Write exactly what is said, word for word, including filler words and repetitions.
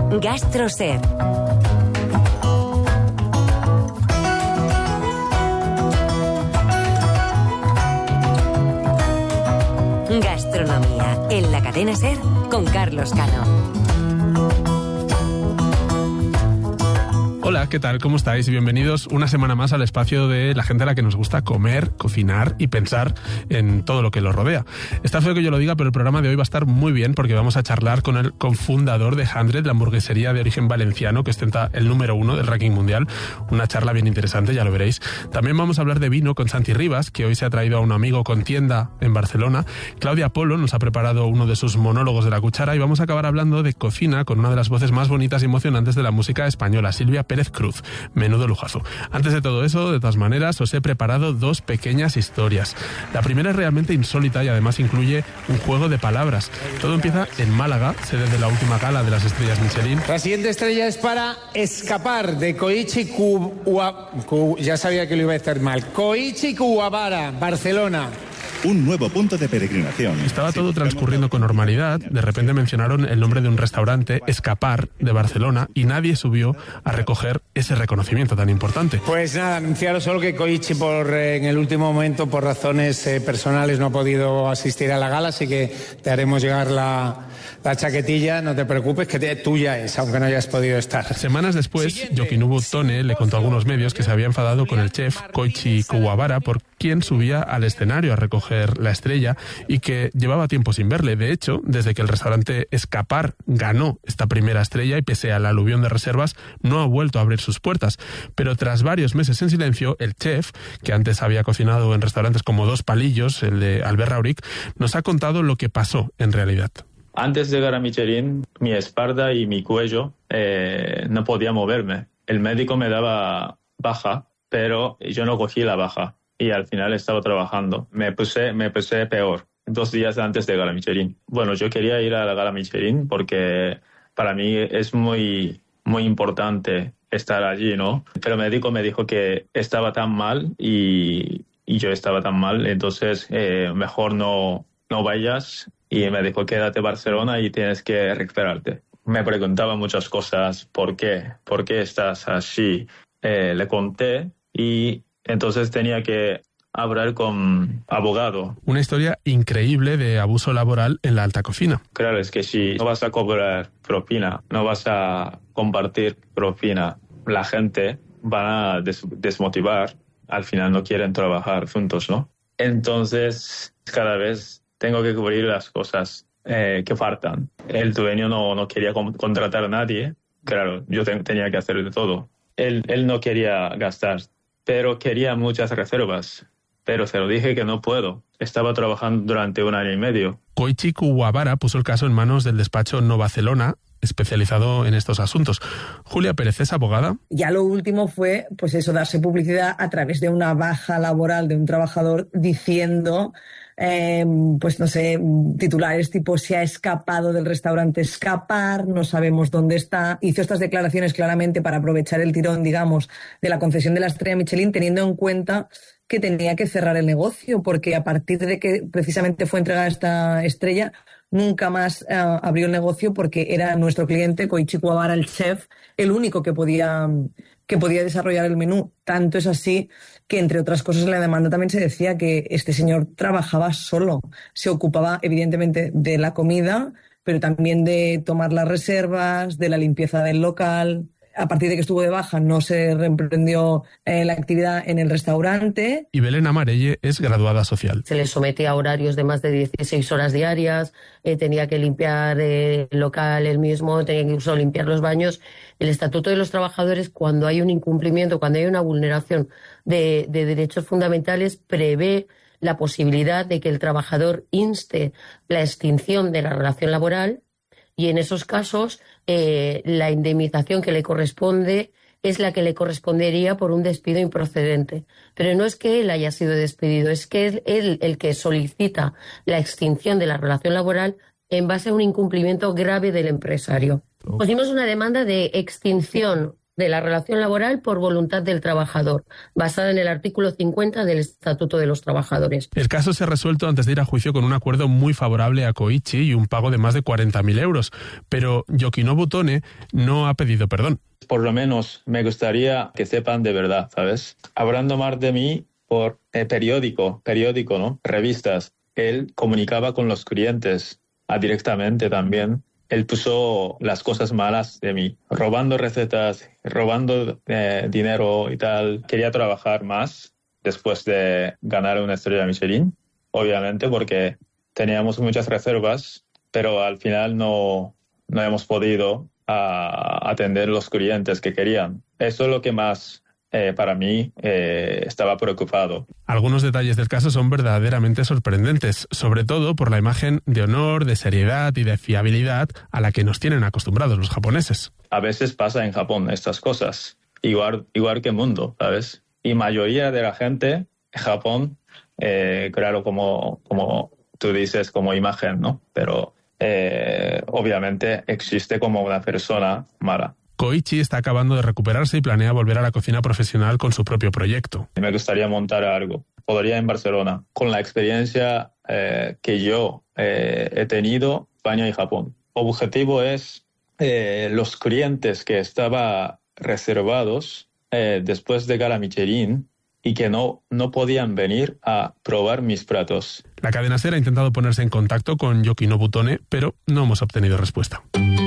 GastroSer. Gastronomía en la cadena SER con Carlos Cano. Hola, ¿qué tal? ¿Cómo estáis? Y bienvenidos una semana más al espacio de la gente a la que nos gusta comer, cocinar y pensar en todo lo que los rodea. Está feo que yo lo diga, pero el programa de hoy va a estar muy bien porque vamos a charlar con el cofundador de Hundred, la hamburguesería de origen valenciano que ostenta el número uno del ranking mundial. Una charla bien interesante, ya lo veréis. También vamos a hablar de vino con Santi Rivas, que hoy se ha traído a un amigo con tienda en Barcelona. Claudia Polo nos ha preparado uno de sus monólogos de la cuchara y vamos a acabar hablando de cocina con una de las voces más bonitas y emocionantes de la música española, Silvia Pérez Cruz. Menudo lujazo. Antes de todo eso, de todas maneras, os he preparado dos pequeñas historias. La primera es realmente insólita y además incluye un juego de palabras. Todo empieza en Málaga, sede de la última gala de las estrellas Michelin. La siguiente estrella es para Escapar, de Koichi Kuwa... Ku... Ya sabía que lo iba a decir mal. Koichi Kuwabara, Barcelona. Un nuevo punto de peregrinación. Estaba todo transcurriendo con normalidad. De repente mencionaron el nombre de un restaurante, Escapar, de Barcelona, y nadie subió a recoger ese reconocimiento tan importante. Pues nada, anunciaros solo que Koichi por, eh, en el último momento, por razones eh, personales, no ha podido asistir a la gala, así que te haremos llegar la, la chaquetilla, no te preocupes, que te, tuya es, aunque no hayas podido estar. Semanas después, Yokinobu Tone le contó a algunos medios que se había enfadado con el chef Koichi Kuwabara por quien subía al escenario a recoger la estrella y que llevaba tiempo sin verle. De hecho, desde que el restaurante Escapar ganó esta primera estrella y pese al aluvión de reservas, no ha vuelto a abrir sus puertas. Pero tras varios meses en silencio, el chef, que antes había cocinado en restaurantes como Dos Palillos, el de Albert Rauric, nos ha contado lo que pasó en realidad. Antes de llegar a Michelin, mi espalda y mi cuello eh, no podía moverme. El médico me daba baja, pero yo no cogí la baja. Y al final estaba trabajando. Me puse, me puse peor, dos días antes de Gala Michelin. Bueno, yo quería ir a la Gala Michelin porque para mí es muy, muy importante estar allí, ¿no? Pero el médico me dijo que estaba tan mal y, y yo estaba tan mal, entonces eh, mejor no, no vayas. Y me dijo, quédate en Barcelona y tienes que recuperarte. Me preguntaba muchas cosas, ¿por qué? ¿Por qué estás así? Eh, le conté y entonces tenía que hablar con abogado. Una historia increíble de abuso laboral en la alta cocina. Claro, es que si no vas a cobrar propina, no vas a compartir propina, la gente va a des- desmotivar. Al final no quieren trabajar juntos, ¿no? Entonces, cada vez tengo que cubrir las cosas eh, que faltan. El dueño no, no quería con- contratar a nadie. Claro, yo te- tenía que hacer de todo. Él, él no quería gastar, pero quería muchas reservas. Pero se lo dije que no puedo. Estaba trabajando durante un año y medio. Koichi Kuwabara puso el caso en manos del despacho Novacelona, especializado en estos asuntos. Julia Pérez es abogada. Ya lo último fue, pues eso, darse publicidad a través de una baja laboral de un trabajador diciendo, eh, pues no sé, titulares tipo se ha escapado del restaurante Escapar, no sabemos dónde está. Hizo estas declaraciones claramente para aprovechar el tirón, digamos, de la concesión de la estrella Michelin, teniendo en cuenta que tenía que cerrar el negocio, porque a partir de que precisamente fue entregada esta estrella, nunca más uh, abrió el negocio porque era nuestro cliente, Koichi Kuwabara, el chef, el único que podía, que podía desarrollar el menú. Tanto es así que, entre otras cosas, en la demanda también se decía que este señor trabajaba solo. Se ocupaba, evidentemente, de la comida, pero también de tomar las reservas, de la limpieza del local. A partir de que estuvo de baja no se reemprendió eh, la actividad en el restaurante. Y Belén Amarelle es graduada social. Se le sometía a horarios de más de dieciséis horas diarias, eh, tenía que limpiar eh, el local él mismo, tenía que incluso limpiar los baños. El Estatuto de los Trabajadores, cuando hay un incumplimiento, cuando hay una vulneración de, de derechos fundamentales, prevé la posibilidad de que el trabajador inste la extinción de la relación laboral. Y en esos casos, eh, la indemnización que le corresponde es la que le correspondería por un despido improcedente. Pero no es que él haya sido despedido, es que es él el que solicita la extinción de la relación laboral en base a un incumplimiento grave del empresario. Pusimos una demanda de extinción de la relación laboral por voluntad del trabajador, basada en el artículo cincuenta del Estatuto de los Trabajadores. El caso se ha resuelto antes de ir a juicio con un acuerdo muy favorable a Koichi y un pago de más de cuarenta mil euros, pero Yokinobu Tone no ha pedido perdón. Por lo menos me gustaría que sepan de verdad, ¿sabes? Hablando más de mí por eh, periódico, periódico, ¿no? Revistas. Él comunicaba con los clientes ah, directamente también. Él puso las cosas malas de mí, robando recetas, robando eh, dinero y tal. Quería trabajar más después de ganar una estrella Michelin, obviamente, porque teníamos muchas reservas, pero al final no, no hemos podido a atender los clientes que querían. Eso es lo que más eh, para mí eh, estaba preocupado. Algunos detalles del caso son verdaderamente sorprendentes, sobre todo por la imagen de honor, de seriedad y de fiabilidad a la que nos tienen acostumbrados los japoneses. A veces pasa en Japón estas cosas, igual, igual que el mundo, ¿sabes? Y mayoría de la gente en Japón, eh, claro, como, como tú dices, como imagen, ¿no? Pero Eh, obviamente existe como una persona mala. Koichi está acabando de recuperarse y planea volver a la cocina profesional con su propio proyecto. Me gustaría montar algo. Podría en Barcelona, con la experiencia eh, que yo eh, he tenido en España y Japón. El objetivo es eh, los clientes que estaban reservados eh, después de Gala Michelin y que no, no podían venir a probar mis platos. La cadena SER ha intentado ponerse en contacto con Yokinobu Tone, pero no hemos obtenido respuesta.